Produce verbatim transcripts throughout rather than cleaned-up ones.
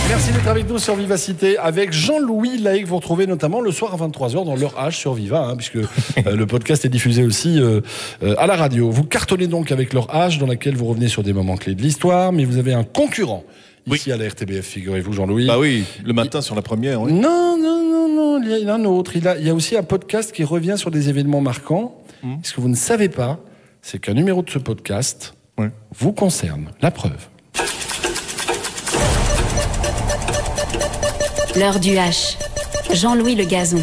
Merci d'être avec nous sur Vivacité avec Jean-Louis Lahaye, que vous retrouvez notamment le soir à vingt-trois heures dans l'heure H sur Viva, hein, puisque euh, le podcast est diffusé aussi euh, euh, à la radio. Vous cartonnez donc avec l'heure H, dans laquelle vous revenez sur des moments clés de l'histoire, mais vous avez un concurrent ici oui. à la R T B F, figurez-vous, Jean-Louis. Bah oui, le matin il... sur la première. Oui. Non, non, non, non, il y a un autre. Il, a, il y a aussi un podcast qui revient sur des événements marquants. Mmh. Ce que vous ne savez pas, c'est qu'un numéro de ce podcast oui. vous concerne. La preuve. L'heure du H. Jean-Louis Le Gazon.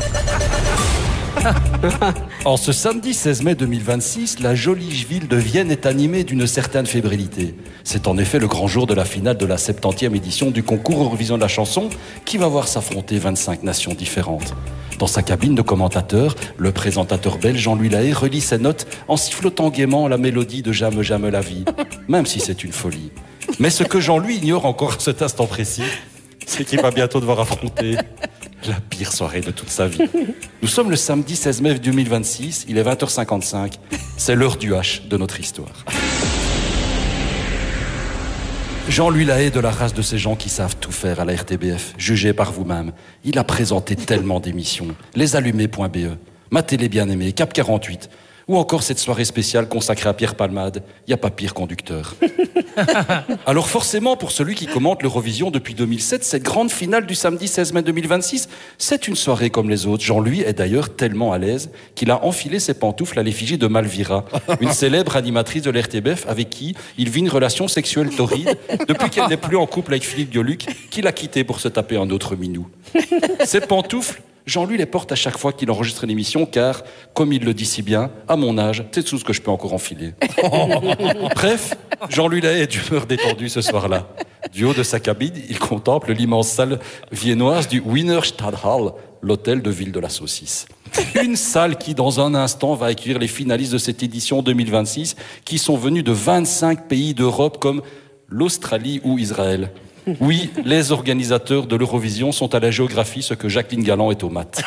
En ce samedi seize mai deux mille vingt-six, la jolie ville de Vienne est animée d'une certaine fébrilité. C'est en effet le grand jour de la finale de la septantième édition du concours Eurovision de la chanson qui va voir s'affronter vingt-cinq nations différentes. Dans sa cabine de commentateur, le présentateur belge Jean-Louis Lahaye relit ses notes en sifflotant gaiement la mélodie de Jamais jamais la vie, même si c'est une folie. Mais ce que Jean-Louis ignore encore à cet instant précis, c'est qu'il va bientôt devoir affronter la pire soirée de toute sa vie. Nous sommes le samedi seize mai deux mille vingt-six, il est vingt heures cinquante-cinq, c'est l'heure du H de notre histoire. Jean-Louis Lahaye est de la race de ces gens qui savent tout faire à la R T B F. Jugez par vous-même. Il a présenté tellement d'émissions. Lesallumés point b e, Ma télé bien-aimée, Cap quarante-huit, ou encore cette soirée spéciale consacrée à Pierre Palmade. Il n'y a pas pire conducteur. Alors forcément, pour celui qui commente l'Eurovision depuis deux mille sept, cette grande finale du samedi seize mai deux mille vingt-six, c'est une soirée comme les autres. Jean-Louis est d'ailleurs tellement à l'aise qu'il a enfilé ses pantoufles à l'effigie de Malvira, une célèbre animatrice de l'R T B F avec qui il vit une relation sexuelle torride depuis qu'elle n'est plus en couple avec Philippe Gueluc, qu'il a quitté pour se taper un autre minou. Ces pantoufles, Jean-Louis les porte à chaque fois qu'il enregistre une émission, car, comme il le dit si bien, à mon âge, c'est tout ce que je peux encore enfiler. Bref, Jean-Louis Lahaye est d'humeur détendue ce soir-là. Du haut de sa cabine, il contemple l'immense salle viennoise du Wiener Stadthalle, l'hôtel de ville de la saucisse. Une salle qui, dans un instant, va accueillir les finalistes de cette édition deux mille vingt-six, qui sont venus de vingt-cinq pays d'Europe comme l'Australie ou Israël. Oui, les organisateurs de l'Eurovision sont à la géographie ce que Jacqueline Galland est aux maths.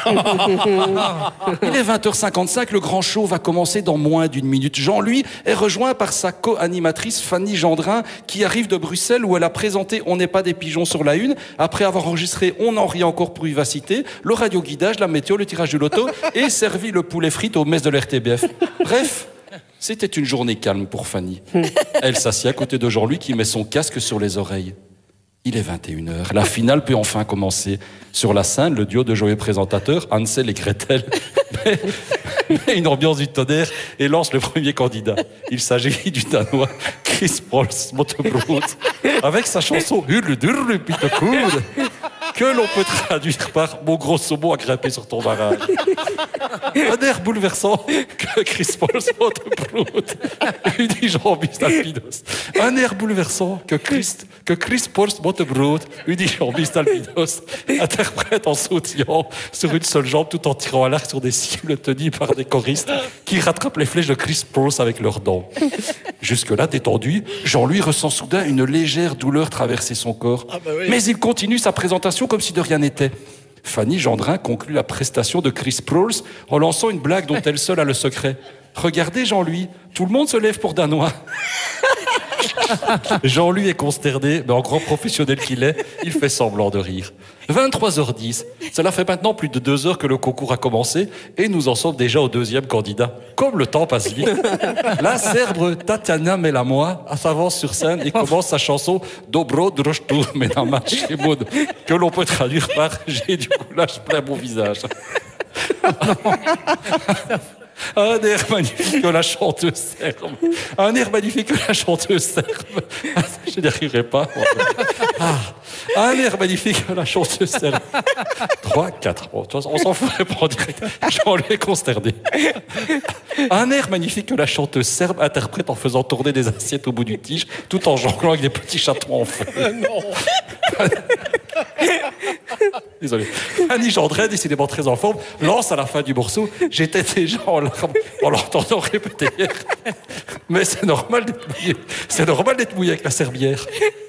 Il est vingt heures cinquante-cinq, le grand show va commencer dans moins d'une minute. Jean-Louis est rejoint par sa co-animatrice Fanny Gendrin qui arrive de Bruxelles où elle a présenté On n'est pas des pigeons sur la une après avoir enregistré On en rit encore pour Vivacité, le radio-guidage, la météo, le tirage du loto et servi le poulet frites aux messes de l'R T B F. Bref, c'était une journée calme pour Fanny. Elle s'assied à côté de Jean-Louis qui met son casque sur les oreilles. Il est vingt et une heures. La finale peut enfin commencer. Sur la scène, le duo de joyeux présentateurs, Hansel et Gretel, met, met une ambiance du tonnerre et lance le premier candidat. Il s'agit du Danois Chris Pauls Mottebrod, avec sa chanson Hurle Durle Pitekoud, que l'on peut traduire par Mon gros saumon a grimpé sur ton barrage. Un air bouleversant que Chris Pauls Mottebrod unit Jean-Baptiste Alpinos. Un air bouleversant que Chris, que Chris Pauls Mottebrod unit Jean-Baptiste Alpinos interprète en sautillant sur une seule jambe tout en tirant à l'arc sur des cibles tenues par des choristes qui rattrapent les flèches de Chris Pauls avec leurs dents. Jusque-là détendu, Jean-Louis ressent soudain une légère douleur traverser son corps. Ah bah oui. Mais il continue sa présentation comme si de rien n'était. Fanny Gendrin conclut la prestation de Chris Pauls en lançant une blague dont elle seule a le secret. Regardez Jean-Louis, tout le monde se lève pour Danois. Jean-Louis est consterné, mais en grand professionnel qu'il est, il fait semblant de rire. vingt-trois heures dix, cela fait maintenant plus de deux heures que le concours a commencé et nous en sommes déjà au deuxième candidat. Comme le temps passe vite. La Serbe Tatiana Melamoa s'avance sur scène et commence sa chanson Dobro Droshtu Menama Shemod, que l'on peut traduire par J'ai du goulash plein mon visage. Un air magnifique que la chanteuse serbe. Un air magnifique que la chanteuse serbe. Je n'y arriverai pas. Ah, un air magnifique que la chanteuse serbe. Trois, quatre. Bon, on s'en fout, en direct. Jean-Louis est consterné. Un air magnifique que la chanteuse serbe interprète en faisant tourner des assiettes au bout du tige, tout en jonglant avec des petits chatons en feu. Non. Désolé. Fanny Gendrin, décidément très en forme, lance à la fin du morceau « J'étais déjà en larmes en l'entendant répéter hier. Mais c'est normal d'être mouillé. C'est normal d'être mouillé avec la serbière. »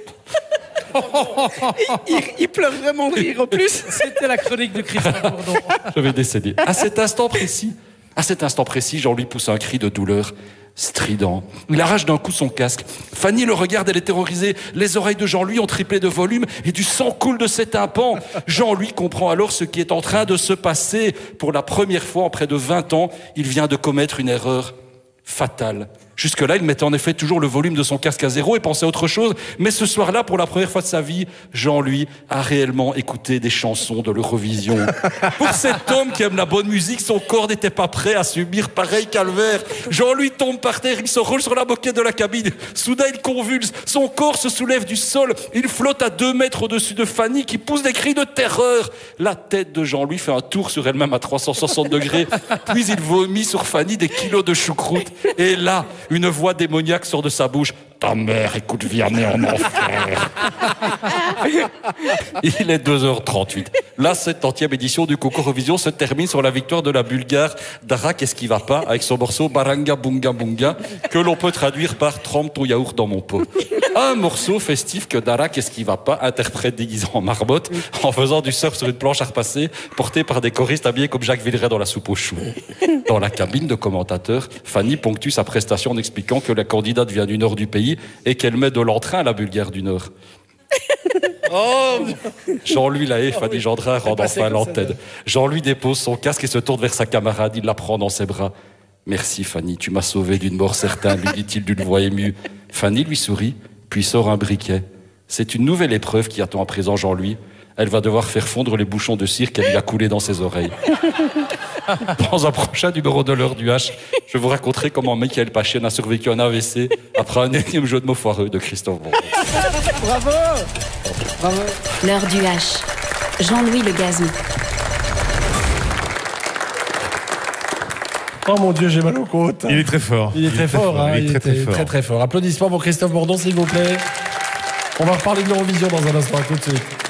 il, il pleure vraiment de rire en plus. C'était la chronique de Christophe Bourdon. Je vais décéder. À cet instant précis, À cet instant précis, Jean-Louis pousse un cri de douleur strident. Il arrache d'un coup son casque. Fanny le regarde, elle est terrorisée. Les oreilles de Jean-Louis ont triplé de volume et du sang coule de ses tympans. Jean-Louis comprend alors ce qui est en train de se passer. Pour la première fois en près de vingt ans, il vient de commettre une erreur fatale. Jusque-là, il mettait en effet toujours le volume de son casque à zéro et pensait à autre chose. Mais ce soir-là, pour la première fois de sa vie, Jean-Louis a réellement écouté des chansons de l'Eurovision. Pour cet homme qui aime la bonne musique, son corps n'était pas prêt à subir pareil calvaire. Jean-Louis tombe par terre, il se roule sur la moquette de la cabine. Soudain, il convulse. Son corps se soulève du sol. Il flotte à deux mètres au-dessus de Fanny qui pousse des cris de terreur. La tête de Jean-Louis fait un tour sur elle-même à trois cent soixante degrés. Puis il vomit sur Fanny des kilos de choucroute. Et là, une voix démoniaque sort de sa bouche. Ta mère écoute Vianney en enfer. Il est deux heures trente-huit. La septantième édition du concours Eurovision se termine sur la victoire de la Bulgare Dara Qu'est-ce qui va pas avec son morceau Baranga Bunga Bunga que l'on peut traduire par Trempe ton yaourt dans mon pot. Un morceau festif que Dara Qu'est-ce qui va pas interprète déguisé en marmotte en faisant du surf sur une planche à repasser portée par des choristes habillés comme Jacques Villeray dans La soupe aux choux. Dans la cabine de commentateurs, Fanny ponctue sa prestation en expliquant que la candidate vient du nord du pays et qu'elle met de l'entrain à la Bulgare du Nord. Oh Jean-Louis Lahaye, Fanny Gendrin rend enfin l'antenne. Jean-Louis dépose son casque et se tourne vers sa camarade. Il la prend dans ses bras. Merci Fanny, tu m'as sauvé d'une mort certaine, lui dit-il d'une voix émue. Fanny lui sourit, puis sort un briquet. C'est une nouvelle épreuve qui attend à présent Jean-Louis. Elle va devoir faire fondre les bouchons de cire qu'elle lui a coulés dans ses oreilles. Dans un prochain numéro de l'heure du H, je vous raconterai comment Michael Pachien a survécu à un A V C après un énième jeu de mots foireux de Christophe Bourdon. Bravo, bravo. L'heure du H. Jean-Louis Le Gazon. Oh mon Dieu, j'ai mal aux côtes. Il est très fort. Il est très fort, hein, il est très, très fort. très très fort. Applaudissements pour Christophe Bourdon, s'il vous plaît. On va reparler de l'Eurovision dans un instant. À tout de suite.